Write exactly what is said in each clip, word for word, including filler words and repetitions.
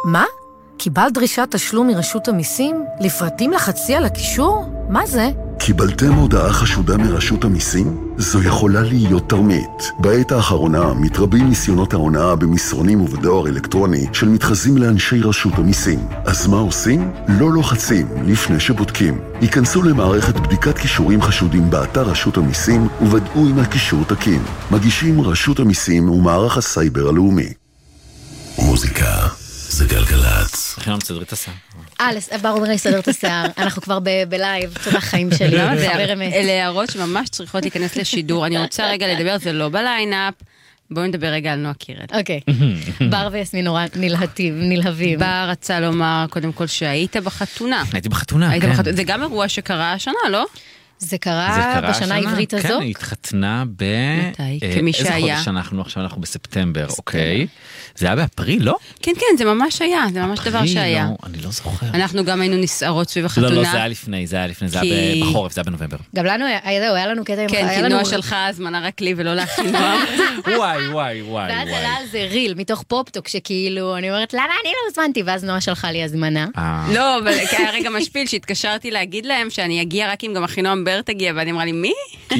מה? קיבלת דרישת תשלום מרשות המיסים? לפרטים לחצי על הקישור? מה זה? קיבלתם הודעה חשודה מרשות המיסים? זו יכולה להיות תרמית. בעת האחרונה מתרבים ניסיונות ההונאה במסרונים ובדואר אלקטרוני של מתחזים לאנשי רשות המיסים. אז מה עושים? לא לוחצים לפני שבודקים. ייכנסו למערכת בדיקת קישורים חשודים באתר רשות המיסים וודאו אם הקישור תקין. מגישים רשות המיסים ומערך הסייבר הלאומי. מוזיקה זה גלגלץ. איך לא מסדר את השיער? אה, ברור מסדר את השיער. אנחנו כבר בלייב, תודה חיים שלי. אלה הערות שממש צריכות להיכנס לשידור. אני רוצה רגע לדבר, זה לא בליינאפ. בואו נדבר רגע על נועה קירל. אוקיי. בר ויסמין נורא נלהבים. בר רצה לומר קודם כל שהיית בחתונה. הייתי בחתונה, כן. זה גם אירוע שקרה השנה, לא? זה קרה בשנה העברית הזאת? כן, היא התחתנה ב... מתי? כמי שהיה. איזה חודש אנחנו עכשיו, אנחנו בספטמבר, אוקיי? זה היה באפריל, לא? כן, כן, זה ממש היה, זה ממש דבר שהיה. אפריל, אני לא זוכר. אנחנו גם היינו נסערות סביב החתונה. לא, לא, זה היה לפני, זה היה לפני, זה היה בחורף, זה היה בנובמבר. גם לנו, היה לנו קטע... כן, כי נועה שלך הזמנה רק לי ולא לאחינוע. וואי, וואי, וואי. ואז עלה על זה ריל, מתוך פופטוק, שכאילו, אני אומרת, למה אני לא הזמנתי? ואז נועה שלחה לי הזמנה. לא, אבל היה רגע משפיל שהתקשרתי להגיד להם שאני אגיע רק אם גם אחינוע אמבר תגיע, ואני אמרה לי, מי?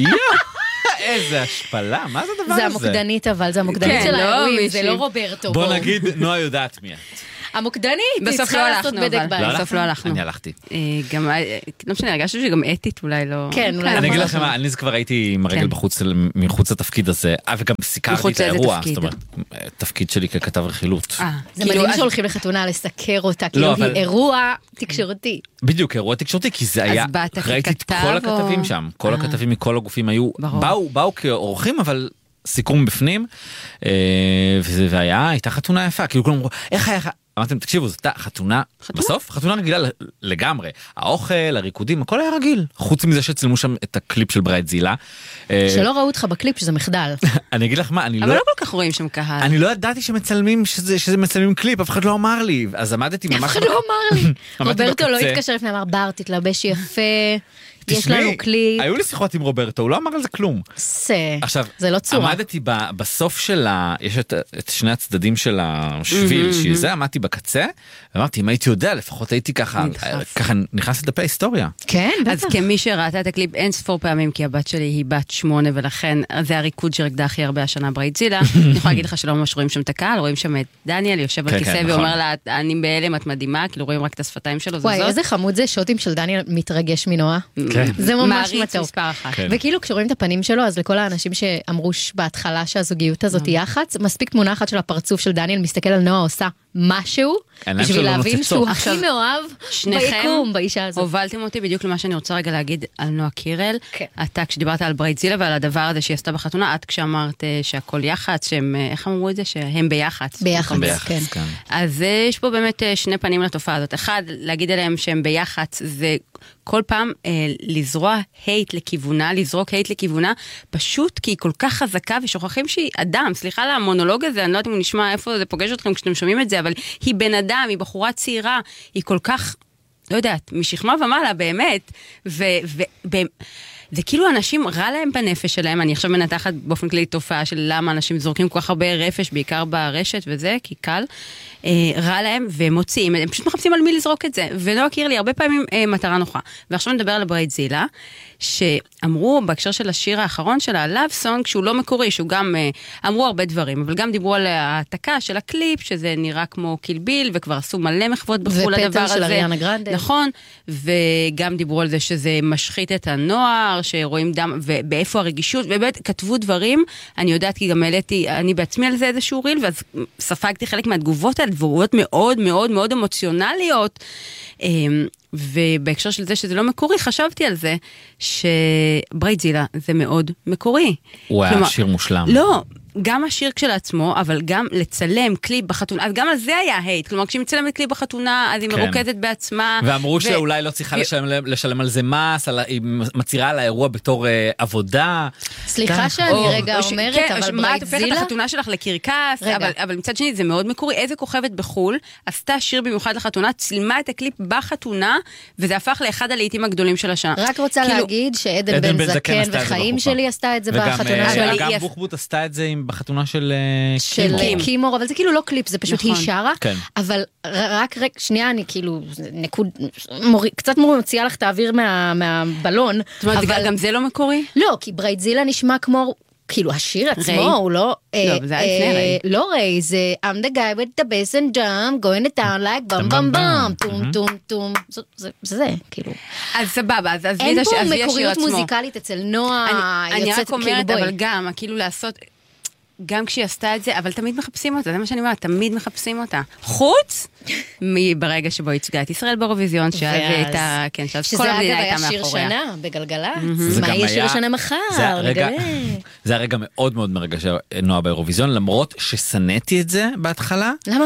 איזה השפלה, מה זה הדבר הזה? זה המוקדנית, אבל זה המוקדנית של האירועים, זה לא רוברטו. בוא נגיד, נועה יודעת מי את. המוקדנית, בסוף לא הלכנו, אבל בסוף לא הלכנו. אני הלכתי. גם, לא משנה, הרגשתי שגם אתית אולי לא... כן, אולי לא. אני אגיד לכם, אני כבר הייתי עם הרגל בחוץ, מחוץ לתפקיד הזה, וגם סיקרתי את האירוע, זאת אומרת, תפקיד שלי ככתב רכילות. זה מדהים שהולכים לחתונה לסקר אותה, כאילו היא אירוע תקשורתי. בדיוק, אירוע תקשורתי, כי זה היה, ראיתי את כל הכתבים שם, כל הכתבים מכל הגופים היו, באו כאורחים, אבל סיכום בפנים, והיה, הייתה חתונה יפה, כאילו כולם אמרו, איך היה... אמרתם, תקשיבו, זאת חתונה, בסוף, חתונה רגילה לגמרי. האוכל, הריקודים, הכל היה רגיל. חוץ מזה שצילמו שם את הקליפ של ברייט זילה. שלא ראו אותך בקליפ, שזה מחדל. אני אגיד לך מה, אני לא... אבל לא כל כך רואים שם קהל. אני לא ידעתי שמצלמים, שזה מצלמים קליפ, אף אחד לא אמר לי. אז עמדתי ממש... אף אחד לא אמר לי. רוברטו לא התקשר לפני, אמר, בר, תתלבש יפה. יש לנו קליפ. היו לי שיחות עם רוברטו, הוא לא אמר על זה כלום. עכשיו, זה לא צורה. עמדתי בסוף של ה... יש את שני הצדדים של השביל, שזה עמדתי בקצה, ואמרתי, אם הייתי יודע, לפחות הייתי ככה, ככה נכנס לדפי היסטוריה. כן, בטח. אז כמי שראתה את הקליפ אין ספור פעמים, כי הבת שלי היא בת שמונה, ולכן זה הריקוד שרקדה הכי הרבה השנה ברייט זילה. אני יכולה להגיד לך שלא ממש רואים שם את הקהל, רואים שם את דניאל, יושב על כיסא ואומר לה, אני בהלם, את מדהימה, כאילו רואים רק את השפתיים שלו. וואי, איזה חמוד זה, שוטים של דניאל מתרגש מנועה. זה ממש מתוק. וכאילו כשרואים את הפנים שלו, אז לכל האנשים שאמרו בהתחלה שהזוגיות הזאת היא יח"צ, מספיק תמונה אחת של הפרצוף של דניאל מסתכל על נועה עושה משהו, בשביל להבין שהוא הכי מאוהב ביקום באישה הזאת. הובלתם אותי בדיוק למה שאני רוצה רגע להגיד על נועה קירל. אתה כשדיברת על ברייט זילה ועל הדבר הזה שהיא עשתה בחתונה, את כשאמרת שהכל יח"צ, שהם, איך אמרו את זה? שהם ביח"צ. ביח"צ, כן. אז יש פה באמת שני פנים לתופעה הזאת. אחד, להגיד עליהם שהם ביח"צ, זה כל פעם אה, לזרוע הייט לכיוונה, לזרוק הייט לכיוונה, פשוט כי היא כל כך חזקה, ושוכחים שהיא אדם, סליחה על המונולוג הזה, אני לא יודעת אם הוא נשמע איפה זה פוגש אתכם כשאתם שומעים את זה, אבל היא בן אדם, היא בחורה צעירה, היא כל כך, לא יודעת, משכמה ומעלה באמת, ו... ו, ו זה כאילו אנשים רע להם בנפש שלהם, אני עכשיו מנתחת באופן כללי תופעה של למה אנשים זורקים כל כך הרבה רפש, בעיקר ברשת וזה, כי קל, אה, רע להם והם מוציאים, הם פשוט מחפשים על מי לזרוק את זה, ולא הכיר לי הרבה פעמים אה, מטרה נוחה. ועכשיו נדבר על ברייט זילה, שאמרו בהקשר של השיר האחרון שלה, Love Song, שהוא לא מקורי, שהוא גם, אה, אמרו הרבה דברים, אבל גם דיברו על העתקה של הקליפ, שזה נראה כמו קיל-ביל, וכבר עשו מלא מחוות בחול הדבר הזה. ופטר של אריאנה גרנדה. נכון, וגם דיברו על זה שזה משחית את הנוער, שרואים דם, ובאיפה הרגישות, ובאמת כתבו דברים, אני יודעת כי גם העליתי, אני בעצמי על זה איזשהו ריל, ואז ספגתי חלק מהתגובות האלה, דברויות מאוד מאוד מאוד אמוציונליות, ובהקשר של זה שזה לא מקורי, חשבתי על זה, שברייט זילה זה מאוד מקורי. הוא היה שיר מושלם. לא, גם השיר כשלעצמו, אבל גם לצלם קליפ בחתונה, אז גם על זה היה הייט, כלומר כשהיא מצלמת קליפ בחתונה, אז היא כן. מרוכזת בעצמה. ואמרו ו... שאולי לא צריכה ו... לשלם, לשלם על זה מס, על... היא מצהירה על האירוע בתור uh, עבודה. סליחה שאני או, רגע או, אומרת, כן, אבל ברייט זילה... מה את הופכת החתונה שלך לקרקס, אבל, אבל מצד שני זה מאוד מקורי, איזה כוכבת בחול, עשתה שיר במיוחד לחתונה, צילמה את הקליפ בחתונה, וזה הפך לאחד הלעיתים הגדולים של השנה. רק רוצה כאילו... להגיד שעדן בן זקן וחיים שלי עשתה את זה בחתונה שלי. גם בוחבוט עשתה את זה עם בחתונה של של קימור, אבל זה כאילו לא קליפ, זה פשוט היא שרה, כן. אבל רק רק שנייה אני כאילו נקוד קצת מוציאה לך את האוויר מהבלון. זאת אומרת, גם זה לא מקורי? לא, כי ברייטזילה נשמע כמו כאילו השיר עצמו הוא לא, לא, זה היה לפני ריי. לא ריי, זה I'm the guy with the bass and drum going it down like bum bum bum טום טום טום, זה זה כאילו. אז סבבה, אז אין פה מקוריות מוזיקלית אצל נועה, אני רק אומרת, אבל גם, כאילו לעשות, גם כשהיא עשתה את זה, אבל תמיד מחפשים אותה, זה מה שאני אומרת, תמיד מחפשים אותה. חוץ מברגע שבו ייצגה את ישראל באירוויזיון, שאז הייתה, כן, שאז כל המדינה הייתה מאחוריה. שזה אגב היה שיר שנה בגלגלצ, מה יהיה שיר שנה מחר? זה הרגע מאוד מאוד מרגש נועה באירוויזיון, למרות ששנאתי את זה בהתחלה. למה?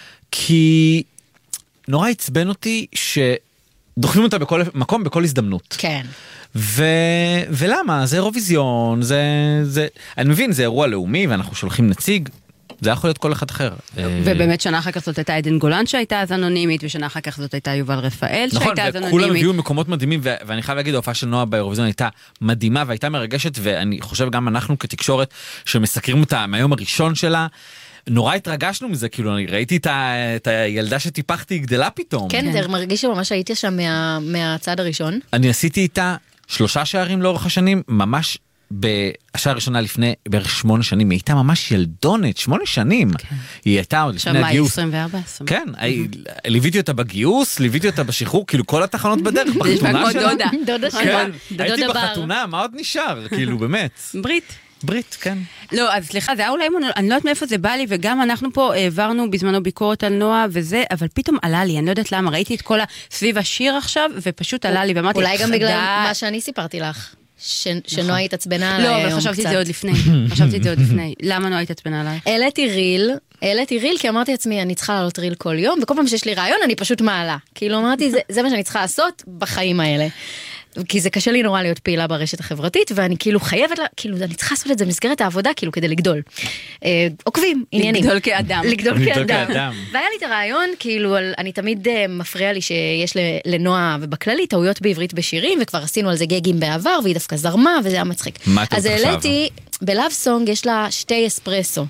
כי נורא עצבן אותי שדוחפים אותה בכל מקום, בכל הזדמנות. כן. ו... ולמה? זה אירוויזיון, זה, זה, אני מבין, זה אירוע לאומי, ואנחנו שולחים נציג, זה יכול להיות כל אחד אחר. ובאמת שנה אחר כך זאת הייתה עדן גולן שהייתה אז אנונימית, ושנה אחר כך זאת הייתה יובל רפאל שהייתה אז אנונימית. נכון, וכולם הביאו מקומות מדהימים, ו... ואני חייב להגיד, ההופעה של נועה באירוויזיון הייתה מדהימה, והייתה מרגשת, ואני חושב גם אנחנו כתקשורת, שמסקרים אותה מהיום הראשון שלה, נורא התרגשנו מזה, כאילו אני ראיתי את, ה, את הילדה שטיפחתי, היא גדלה פתאום. כן, כן. זה מרגיש שממש הייתי שם מה, מהצד הראשון. אני עשיתי איתה שלושה שערים לאורך השנים, ממש בשעה הראשונה לפני בערך שמונה שנים, היא הייתה ממש ילדונת, שמונה שנים. כן. היא הייתה עוד לפני הגיוס. שמע, עשרים וארבע. כן, ליוויתי אותה בגיוס, ליוויתי אותה בשחרור, כאילו כל התחנות בדרך, בחתונה שלה. דודה. דודה שלה. הייתי בחתונה, מה עוד נשאר? כאילו באמת. ברית. ברית, כן. לא, אז סליחה, זה היה אולי, אני לא יודעת מאיפה זה בא לי, וגם אנחנו פה העברנו בזמנו ביקורת על נועה וזה, אבל פתאום עלה לי, אני לא יודעת למה, ראיתי את כל סביב השיר עכשיו, ופשוט עלה לי, ואמרתי, אולי גם בגלל מה שאני סיפרתי לך, שנועה התעצבנה עליי היום קצת. לא, אבל חשבתי את זה עוד לפני, חשבתי את זה עוד לפני. למה נועה התעצבנה עליי? העליתי ריל, העליתי ריל, כי אמרתי לעצמי, אני צריכה לעלות ריל כל יום, וכל פעם שיש לי רעיון, אני פשוט מעלה. כאילו אמרתי, זה, זה מה שאני צריכה לעשות בחיים האלה. כי זה קשה לי נורא להיות פעילה ברשת החברתית, ואני כאילו חייבת, כאילו אני צריכה לעשות את זה במסגרת העבודה, כאילו כדי לגדול. עוקבים, עניינים. לגדול כאדם. לגדול כאדם. והיה לי את הרעיון, כאילו, אני תמיד מפריע לי שיש לנועה ובכללי טעויות בעברית בשירים, וכבר עשינו על זה גגים בעבר, והיא דווקא זרמה, וזה היה מצחיק. מה אתה אז העליתי, בלאב סונג יש לה שתי אספרסו.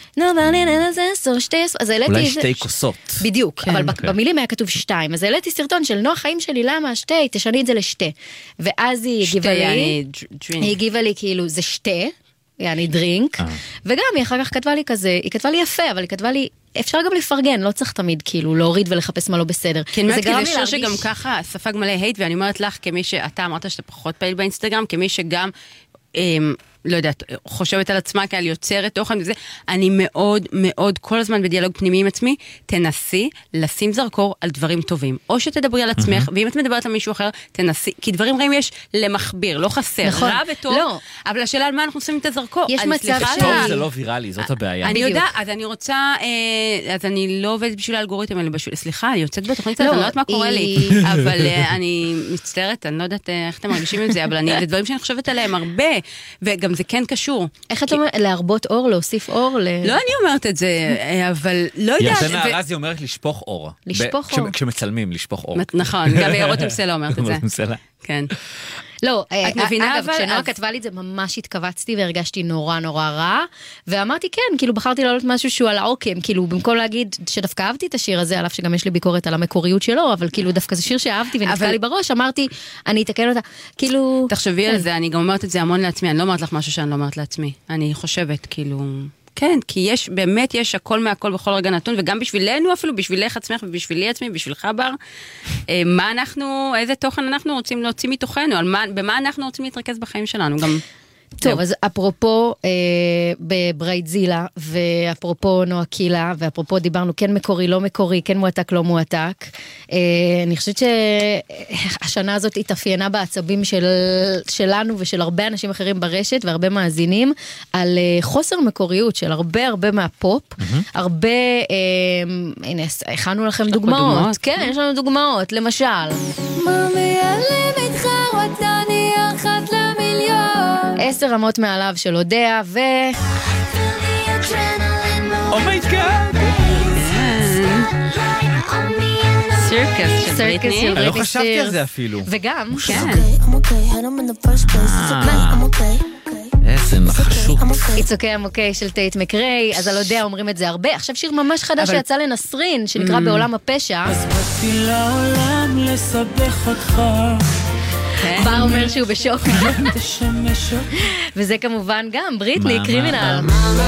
אולי שתי כוסות. בדיוק, אבל במילים היה כתוב שתיים, אז העליתי סרטון של נועה חיים שלי, למה שתי, תשני את זה לשתי, ואז היא הגיבה לי, היא הגיבה לי כאילו זה שתי, יעני דרינק, וגם היא אחר כך כתבה לי כזה, היא כתבה לי יפה, אבל היא כתבה לי, אפשר גם לפרגן, לא צריך תמיד כאילו להוריד ולחפש מה לא בסדר. כן, כי זה שיר שגם ככה ספג מלא הייט, ואני אומרת לך, כמי שאתה אמרת שאתה פחות פעיל באינסטגרם, כמי שגם לא יודעת, חושבת על עצמה כעל יוצרת תוכן וזה, אני מאוד מאוד כל הזמן בדיאלוג פנימי עם עצמי, תנסי לשים זרקור על דברים טובים, או שתדברי על עצמך, ואם את מדברת על מישהו אחר, תנסי, כי דברים רעים יש למחביר, לא חסר, רע וטוב, אבל השאלה על מה אנחנו שמים את הזרקור, יש מצב טוב זה לא ויראלי, זאת הבעיה. אני יודעת, אז אני רוצה, אז אני לא עובדת בשביל האלגוריתם, סליחה, אני יוצאת בתוכנית, אני לא יודעת מה קורה לי, אבל אני מצטערת, אני לא יודעת איך אתם מרגישים עם זה, אבל אני, זה דברים שאני חושבת עליהם הרבה, וגם זה כן קשור. איך את אומרת? להרבות אור, להוסיף אור? לא אני אומרת את זה, אבל לא יודעת. ירדנה ארזי אומרת לשפוך אור. לשפוך אור. כשמצלמים, לשפוך אור. נכון, גם יערות עם סלע אומרת את זה. כן. לא, אגב, כשנועה כתבה לי את זה ממש התכווצתי והרגשתי נורא נורא רע, ואמרתי כן, כאילו בחרתי לעלות משהו שהוא על העוקם, כאילו במקום להגיד שדווקא אהבתי את השיר הזה, עליו שגם יש לי ביקורת על המקוריות שלו, אבל כאילו דווקא זה שיר שאהבתי ונתקע לי בראש, אמרתי, אני אתקן אותה, כאילו... תחשבי על זה, אני גם אומרת את זה המון לעצמי, אני לא אומרת לך משהו שאני לא אומרת לעצמי, אני חושבת, כאילו... כן, כי יש, באמת יש הכל מהכל בכל רגע נתון, וגם בשבילנו אפילו, בשבילך עצמך ובשבילי עצמי, בשבילך בר, מה אנחנו, איזה תוכן אנחנו רוצים להוציא מתוכנו, על מה, במה אנחנו רוצים להתרכז בחיים שלנו, גם... טוב, אז אפרופו אה, בברייטזילה, ואפרופו נועה קילה, ואפרופו דיברנו כן מקורי, לא מקורי, כן מועתק, לא מועתק, אה, אני חושבת שהשנה הזאת התאפיינה בעצבים של, שלנו ושל הרבה אנשים אחרים ברשת, והרבה מאזינים, על אה, חוסר מקוריות של הרבה הרבה מהפופ, mm-hmm. הרבה, אה, הנה, הכנו לכם דוגמאות, דוגמאות, כן, יש לנו דוגמאות, למשל. ממי עלים איתך ותני אחת למיליון עשר רמות מעליו של הודע ו... אומייגאד! סירקס של בריטני. אני לא חשבתי על זה אפילו. וגם, כן. איזה נחשות. It's okay, I'm okay של טייט מקריי, אז על יודע אומרים את זה הרבה. עכשיו שיר ממש חדש שיצא לנסרין, שנקרא בעולם הפשע. אז באתי לעולם לסבך אותך. בר אומר שהוא בשוק. וזה כמובן גם בריטני, קרימינל.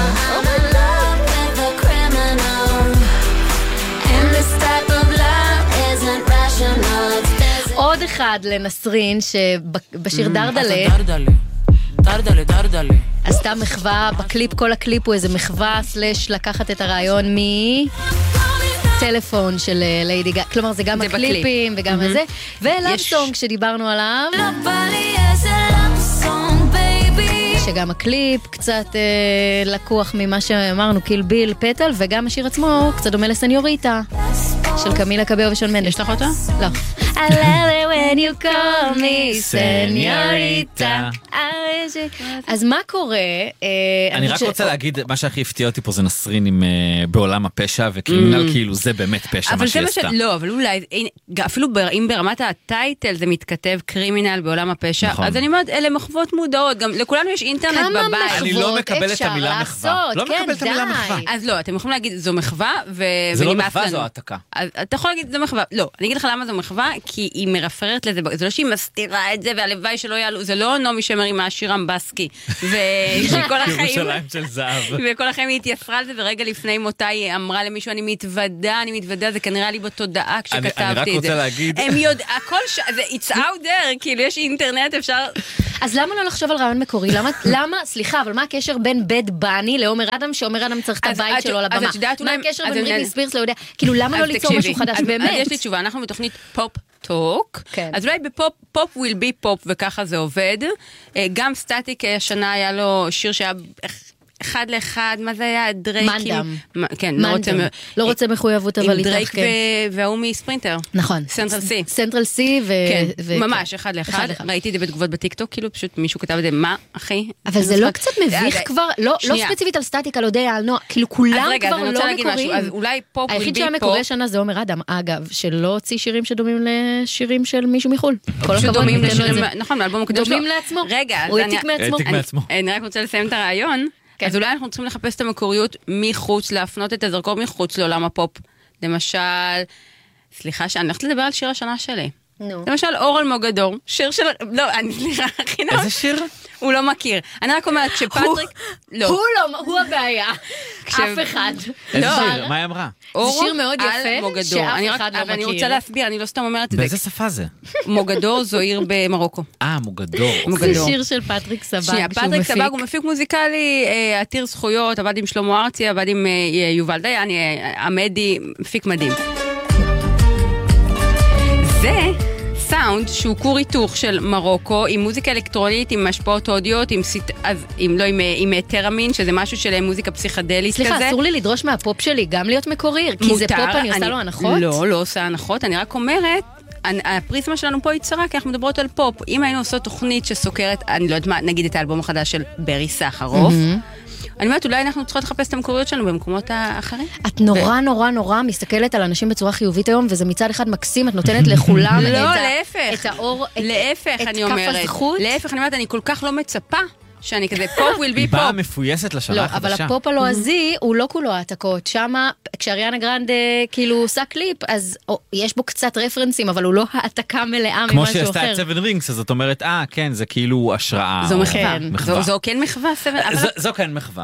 עוד אחד לנסרין שבשיר דרדלה דרדלה דרדלה עשתה מחווה בקליפ, כל הקליפ הוא איזה מחווה סלש לקחת את הרעיון מטלפון של ליידי גאגה, כלומר זה גם הקליפים וגם הזה, ולאב סונג שדיברנו עליו, שגם הקליפ קצת אה, לקוח ממה שאמרנו, קיל ביל פטל, וגם השיר עצמו קצת דומה לסניוריטה של קמילה קבאו ושל מנדס. יש לך אותו? לא. I love it when you call me סניוריטה. אז מה קורה? אני רק רוצה להגיד, מה שהכי הפתיע אותי פה זה נסרין עם בעולם הפשע, וקרימינל כאילו זה באמת פשע מה שהיא עשתה. לא, אבל אולי, אפילו אם ברמת הטייטל זה מתכתב קרימינל בעולם הפשע, אז אני אומרת, אלה מחוות מודעות, גם לכולנו יש אינטרנט בבית. אני לא מקבל את המילה מחווה. לא מקבל את המילה מחווה. אז לא, אתם יכולים להגיד, זו מחווה, זה לא מחווה, זו העתקה. אתה יכול להגיד, זו מחווה. לא, אני אגיד לך למה זו מחווה, כי היא מרפררת לזה, זה לא שהיא מסתירה את זה, והלוואי שלא יעלו, זה לא נעמי שמר עם העשיר אמבסקי, וכל החיים, וכל החיים היא התייסרה על זה, ורגע לפני מותה היא אמרה למישהו, אני מתוודה, אני מתוודה, זה כנראה לי בתודעה כשכתבתי את זה. הם יודע, הכל ש... זה it's out there, כאילו יש אינטרנט, אפשר... אז למה לא לחשוב על רעיון מקורי? למה, סליחה, אבל מה הקשר בין בד בני לעומר אדם, שעומר אדם צריך את הבית שלו לבמה? מה הקשר בין בריטני ספירס ליודע? כאילו, למה לא ליצור משהו חדש? באמת. יש לי תשובה, אנחנו בתוכנית פופ טוק, אז אולי בפופ, פופ will be פופ, וככה זה עובד. גם סטטיק השנה היה לו שיר שהיה אחד לאחד, מה זה היה? דרייק. מנדם. כן, לא רוצה מחויבות, אבל איתך, כן. עם דרייק והוא מספרינטר. נכון. סנטרל סי. סנטרל סי ו... ממש, אחד לאחד. ראיתי את זה בתגובות בטיקטוק, כאילו פשוט מישהו כתב את זה, מה, אחי? אבל זה לא קצת מביך כבר, לא ספציפית על סטטיק, על יודע, על נועה, כאילו כולם כבר לא מקוריים. אז אולי פופ will be פופ. היחיד שהיה מקורי השנה זה עומר אדם, אגב, שלא הוציא שירים שדומים לשירים של מישהו מחול. שדומים לשירים, נכון, מאלבום הקדוש. דומים לעצמו. רגע, הוא העתיק מעצמו. אני רק רוצה לסיים את הרעיון. אז אולי אנחנו צריכים לחפש את המקוריות מחוץ, להפנות את הזרקור מחוץ לעולם הפופ. למשל, סליחה שאני הולכת לדבר על שיר השנה שלי. למשל, אור על מוגדור, שיר של... לא, אני סליחה, חינוך. איזה שיר? הוא לא מכיר. אני רק אומרת, כשפטריק... הוא לא, הוא הבעיה. אף אחד. איזה שיר? מה היא אמרה? זה שיר מאוד יפה, שאף אחד לא מכיר. אני רוצה להסביר, אני לא סתם אומרת את זה. באיזה שפה זה? מוגדור זו עיר במרוקו. אה, מוגדור. זה שיר של פטריק סבג. שנייה, פטריק סבג הוא מפיק מוזיקלי, עתיר זכויות, עבד עם שלמה ארצי, עבד עם יובל דיין, עמדי, מפיק מדהים. זה סאונד שהוא כור היתוך של מרוקו, עם מוזיקה אלקטרונית, עם השפעות אודיות, עם, אז, עם, לא, עם, עם תרמין, שזה משהו של מוזיקה פסיכדלית סליחה, כזה. סליחה, אסור לי לדרוש מהפופ שלי גם להיות מקורי, כי זה פופ, אני עושה לו הנחות? לא, לא עושה הנחות, אני רק אומרת, הפריזמה שלנו פה היא צרה, כי אנחנו מדברות על פופ. אם היינו עושות תוכנית שסוקרת, אני לא יודעת מה, נגיד את האלבום החדש של ברי סחרוף, אני אומרת, אולי אנחנו צריכות לחפש את המקוריות שלנו במקומות האחרים. את נורא נורא נורא מסתכלת על אנשים בצורה חיובית היום, וזה מצד אחד מקסים, את נותנת לכולם את האור, להפך, אני אומרת. כף הזכות. להפך, אני אומרת, אני כל כך לא מצפה שאני כזה פופ will be פופ. היא באה מפויסת לשנה החדשה. לא, אבל הפופ הלועזי הוא לא כולו העתקות. שמה, כשאריאנה גרנד כאילו עושה קליפ, אז יש בו קצת רפרנסים, אבל הוא לא העתקה מלאה ממשהו אחר. כמו שעשתה את סבן רינגס, אז זאת אומרת, אה, כן, זה כאילו השראה. זו מחווה. זו כן מחווה, סבן. זו כן מחווה.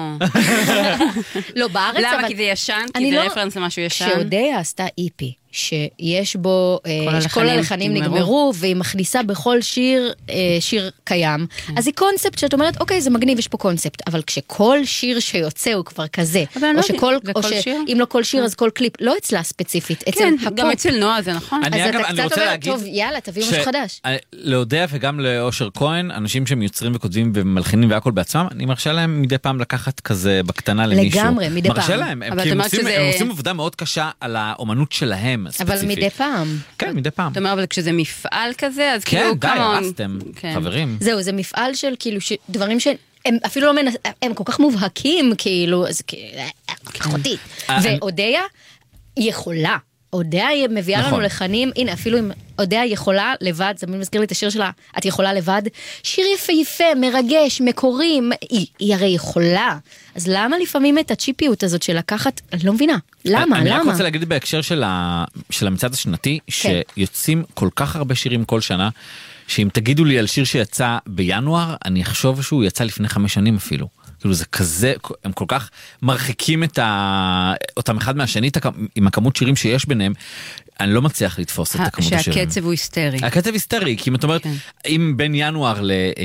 לא, בארץ, אבל... למה? כי זה ישן? כי זה רפרנס למשהו ישן? כשאודיה עשתה איפי. שיש בו, כל הלחנים נגמרו, והיא מכניסה בכל שיר, שיר קיים. אז היא קונספט שאת אומרת, אוקיי, זה מגניב, יש פה קונספט, אבל כשכל שיר שיוצא הוא כבר כזה, או שכל, או שאם לא כל שיר, אז כל קליפ, לא אצלה ספציפית, אצל הפופ. גם אצל נועה זה נכון. אז אתה קצת אומר, טוב, יאללה, תביאו משהו חדש. להודע וגם לאושר כהן, אנשים שמיוצרים וכותבים ומלחינים והכל בעצמם, אני מרשה להם מדי פעם לקחת כזה בקטנה למישהו. לגמרי, מדי פעם. מרשה להם, הם עושים עבודה מאוד קשה על האומנות שלהם. אבל מדי פעם. כן, מדי פעם. זאת אומרת, אבל כשזה מפעל כזה, אז כאילו, כן, די, הרסתם, חברים. זהו, זה מפעל של כאילו, דברים שהם אפילו לא מנס... הם כל כך מובהקים, כאילו, אז אחותי. ואודיה יכולה. אודיה מביאה לנו לחנים, הנה אפילו אם אודיה יכולה לבד, זה מזכיר לי את השיר שלה, את יכולה לבד, שיר יפהפה, מרגש, מקורי, היא, היא הרי יכולה, אז למה לפעמים את הצ'יפיות הזאת של לקחת, אני לא מבינה, למה, אני למה? רק רוצה להגיד בהקשר של, ה, של המצעד השנתי, כן. שיוצאים כל כך הרבה שירים כל שנה, שאם תגידו לי על שיר שיצא בינואר, אני אחשוב שהוא יצא לפני חמש שנים אפילו. כאילו זה כזה, הם כל כך מרחיקים את ה... אותם אחד מהשני עם הכמות שירים שיש ביניהם, אני לא מצליח לתפוס את הכמות השירים. שהקצב הוא היסטרי. הקצב היסטרי, כי אם את אומרת, אם בין ינואר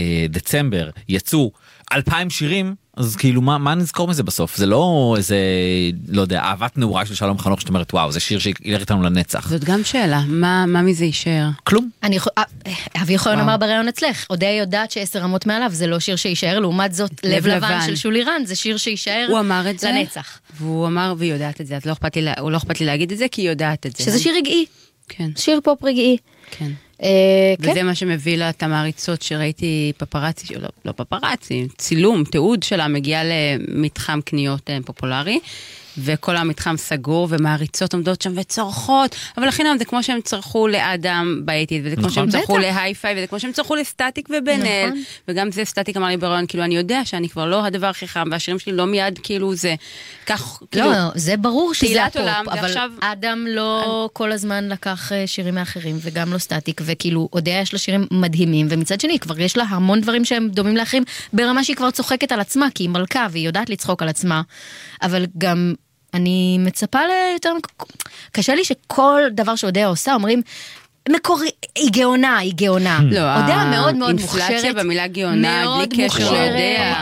לדצמבר יצאו אלפיים שירים, אז כאילו מה, מה נזכור מזה בסוף? זה לא איזה, לא יודע, אהבת נעורה של שלום חנוך, שאת אומרת, וואו, זה שיר שילך איתנו לנצח. זאת גם שאלה, מה, מה מזה יישאר? כלום. אני יכול, אבי יכול לומר בראיון אצלך, אודיה יודעת שעשר רמות מעליו, זה לא שיר שישאר, לעומת זאת, לב לבן של שולי רן, זה שיר שישאר הוא אמר את זה, לנצח. והוא אמר, והיא יודעת את זה, אז לא אכפת לי, הוא לא אכפת לי להגיד את זה, כי היא יודעת את זה. שזה שיר רגעי. כן. שיר פופ רגעי. כן. אה, וזה כן. מה שמביא לה את המעריצות שראיתי פפרצי, לא, לא פפרצי, צילום, תיעוד שלה מגיע למתחם קניות פופולרי, וכל המתחם סגור, ומעריצות עומדות שם וצורכות, אבל לחינם זה כמו שהם צרכו לאדם באייטיז, וזה כמו שהם צרכו להי-פיי, וזה כמו שהם צרכו לסטטיק ובן-אל, וגם זה סטטיק אמר לי בראיון, כאילו אני יודע שאני כבר לא הדבר הכי חם, והשירים שלי לא מיד כאילו זה, כך, כאילו... לא, זה ברור שזה הפופ, אבל עכשיו... אדם לא כל הזמן לקח שירים מאחרים, וגם לא סטטיק, וכאילו אודיה יש לה שירים מדהימים, ומצד שני כבר יש לה המון דברים שהם דומים לאחרים, ברמה שהיא כבר צוחקת על עצמה, כי היא מלכה, והיא יודעת לצחוק על עצמה, אבל גם אני מצפה ליותר, קשה לי שכל דבר שאודיה עושה, אומרים, מקורי, היא גאונה, היא גאונה. לא, אודיה מאוד מאוד מוכשרת. אינפלציה במילה גאונה, בלי קשר לאודיה.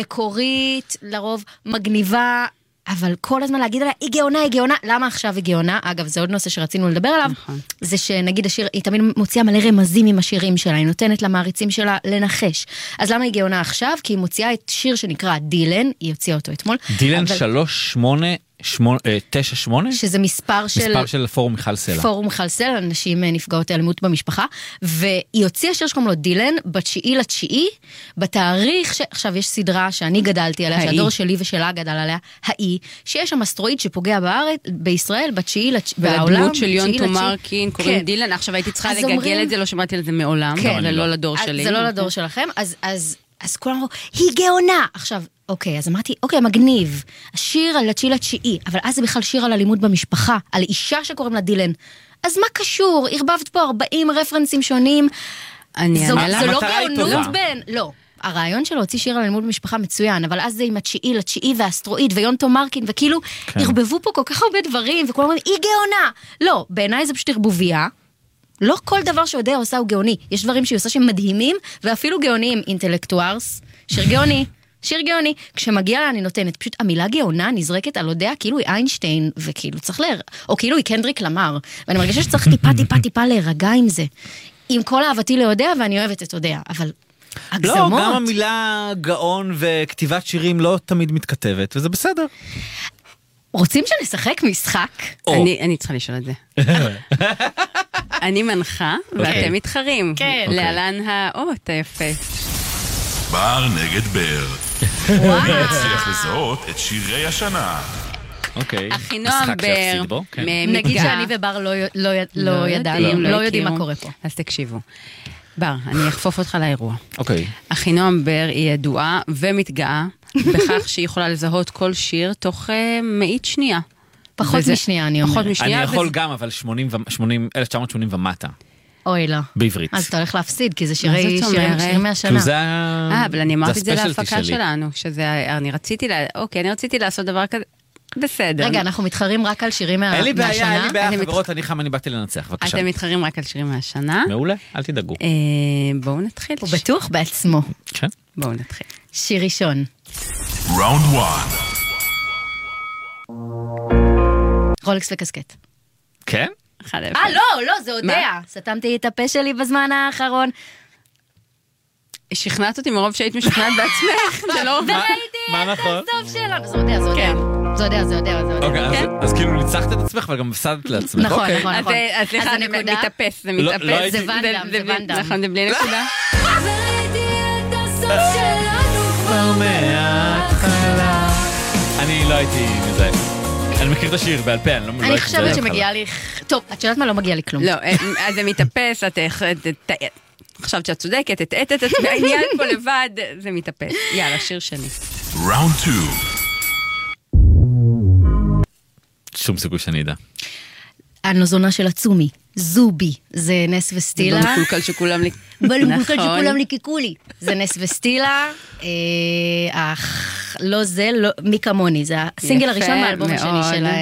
מקורית, לרוב מגניבה, אבל כל הזמן להגיד עליה, היא גאונה, היא גאונה. למה עכשיו היא גאונה? אגב, זה עוד נושא שרצינו לדבר עליו. זה שנגיד השיר, היא תמיד מוציאה מלא רמזים עם השירים שלה, היא נותנת למעריצים שלה לנחש. אז למה היא גאונה עכשיו? כי היא מוציאה את שיר שנקרא דילן, היא הוציאה אותו אתמול. דילן שלוש שמונה תשע שמונה? שזה מספר של... מספר של פורום מיכל סלע. פורום מיכל סלע, אנשים נפגעות אלימות במשפחה, והיא הוציאה שיר שקוראים לו דילן, בתשיעי לתשיעי, בתאריך ש... עכשיו יש סדרה שאני גדלתי עליה, שהדור שלי ושלה גדל עליה, האי, שיש שם אסטרואיד שפוגע בארץ, בישראל, בתשיעי לתשיעי, והדמות של יונטו מרקין, קוראים דילן, עכשיו הייתי צריכה לגגל את זה, לא שמעתי על זה מעולם, זה לא לדור שלי. זה לא לדור שלכם, אז אז כולם אמרו, היא גאונה. עכשיו, אוקיי, אז אמרתי, אוקיי, מגניב. השיר על התשיעי לתשיעי, אבל אז זה בכלל שיר על אלימות במשפחה, על אישה שקוראים לה דילן. אז מה קשור? הרבבת פה ארבעים רפרנסים שונים. אני זו, אענה זו לה. לא גאונות בין, לא. הרעיון שלו הוציא שיר על אלימות במשפחה מצוין, אבל אז זה עם התשיעי לתשיעי והאסטרואיד ויונטו מרקין, וכאילו, כן. הרבבו פה כל כך הרבה דברים, וכולם אומרים, היא גאונה. לא, בעיניי זה פשוט הרבוביה. לא כל דבר שאודיה עושה הוא גאוני. יש דברים שהיא עושה שהם מדהימים, ואפילו גאוניים, אינטלקטוארס, שיר גאוני, שיר גאוני. כשמגיע לה אני נותנת, פשוט המילה גאונה נזרקת על אודיה, כאילו היא איינשטיין, וכאילו צריך להר... או כאילו היא קנדריק למר. ואני מרגישה שצריך טיפה טיפה טיפה להירגע עם זה. עם כל אהבתי לאודיה, ואני אוהבת את אודיה, אבל... הגזמות... לא, גם המילה גאון וכתיבת שירים לא תמיד מתכתבת, וזה בסדר. רוצים שנשחק משחק? אני, אני צריכה לשאול את זה. אני מנחה, ואתם מתחרים. כן. להלן האות היפה. בר נגד בר. וואו. נצליח לזהות את שירי השנה. אוקיי. אחינועם בר. נגיד שאני ובר לא ידענו, לא יודעים מה קורה פה. אז תקשיבו. בר, אני אחפוף אותך לאירוע. אוקיי. אחינועם בר היא ידועה ומתגאה בכך שהיא יכולה לזהות כל שיר תוך מאית שנייה. פחות משנייה, אני אומרת. פחות משנייה. אני יכול גם, אבל אלף תשע מאות שמונים ומטה. אוי, לא. בעברית. אז אתה הולך להפסיד, כי זה שירים מהשנה. אה, אבל אני אמרתי את זה להפקה שלנו, שזה, אני רציתי, אוקיי, אני רציתי לעשות דבר כזה, בסדר. רגע, אנחנו מתחרים רק על שירים מהשנה. אין לי בעיה, אין לי בעיה, חברות, אני חם, אני באתי לנצח, בבקשה. אתם מתחרים רק על שירים מהשנה. מעולה, אל תדאגו. בואו נתחיל. הוא בטוח בעצמו. כן. בואו נתחיל. שיר ראשון. ראונד וואן. רולקס וקסקט. כן? אחד אפס. אה, לא, לא, זה יודע. סתמתי את הפה שלי בזמן האחרון. שכנעת אותי מרוב שהיית משכנעת בעצמך, זה לא... וראיתי את הסוף שלנו. זה יודע, זה יודע. זה יודע, זה יודע, זה יודע. אוקיי, אז כאילו ניצחת את עצמך, אבל גם הפסדת לעצמך. נכון, נכון, נכון. אז סליחה, זה מתאפס, זה מתאפס. זה ונדם, זה ונדם. נכון, זה בלי נקודה. וראיתי את הסוף שלנו כבר מההתחלה. אני לא הייתי מזה. אני מכיר את השיר בעל פה, אני לא... אני חושבת שמגיע לי... טוב, את יודעת מה? לא מגיע לי כלום. לא, אז זה מתאפס, את... חשבת שאת צודקת, את את את את העניין פה לבד, זה מתאפס. יאללה, שיר שני. ראונד טו. שום סיכוי שאני אדע. הנוזונה של הצומי, זובי, זה נס וסטילה. זה במקולקל שכולם לי... במקולקל שכולם ליקקו לי. זה נס וסטילה, אך לא זה, מי כמוני, זה הסינגל הראשון מהאלבום השני שלהם.